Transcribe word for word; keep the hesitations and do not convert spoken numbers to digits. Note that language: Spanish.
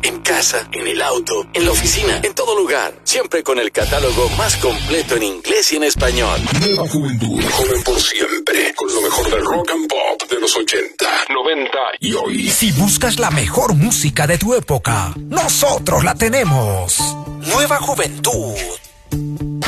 en casa, en el auto, en la oficina, en todo lugar. Siempre con el catálogo más completo en inglés y en español. Nueva juventud, joven por siempre. Con lo mejor del rock and pop de los ochenta, noventa y hoy. Si buscas la mejor música de tu época, nosotros la tenemos. Nueva Juventud.